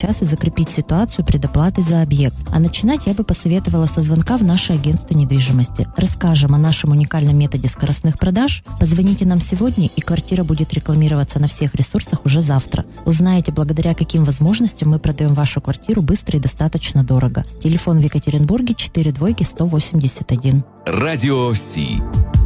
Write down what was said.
сейчас и закрепить ситуацию предоплаты за объект. А начинать я бы посоветовала со звонка в наше агентство недвижимости. Расскажем о нашем уникальном методе скоростных продаж. Позвоните нам сегодня, и квартира будет рекламироваться на всех ресурсах уже завтра. Узнаете, благодаря каким возможностям мы продаем вашу квартиру быстро и достаточно дорого. Телефон в Екатеринбурге 4 181. Радио Си.